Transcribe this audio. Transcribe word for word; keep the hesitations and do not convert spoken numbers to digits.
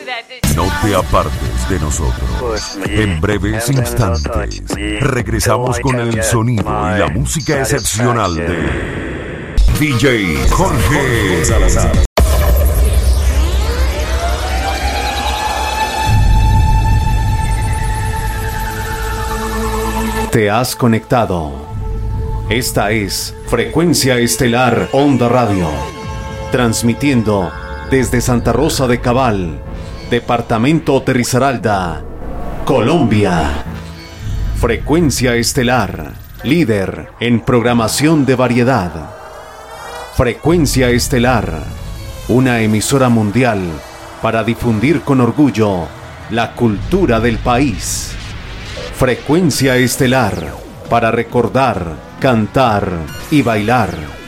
No te apartes de nosotros. En breves instantes regresamos con el sonido y la música excepcional de D J Jorge Salazar. Te has conectado. Esta es Frecuencia Estelar Onda Radio, transmitiendo desde Santa Rosa de Cabal, Departamento de Risaralda, Colombia. Frecuencia Estelar, líder en programación de variedad. Frecuencia Estelar, una emisora mundial para difundir con orgullo la cultura del país. Frecuencia Estelar, para recordar, cantar y bailar.